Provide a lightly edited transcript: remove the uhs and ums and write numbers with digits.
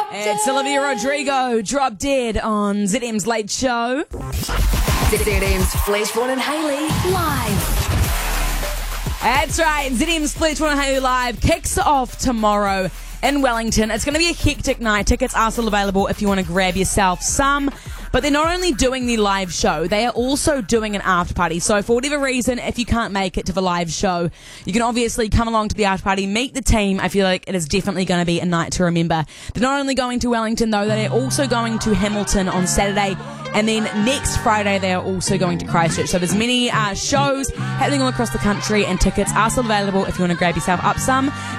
It's Olivia Rodrigo, Drop Dead on ZM's Late Show. ZM's Fleshborn and Hayley live. That's right, ZM's Fleshborn and Hayley live kicks off tomorrow in Wellington. It's going to be a hectic night. Tickets are still available if you want to grab yourself some. But they're not only doing the live show, they are also doing an after party. So for whatever reason, if you can't make it to the live show, you can obviously come along to the after party, meet the team. I feel like it is definitely going to be a night to remember. They're not only going to Wellington though, they're also going to Hamilton on Saturday. And then next Friday, they are also going to Christchurch. So there's many shows happening all across the country, and tickets are still available if you want to grab yourself up some.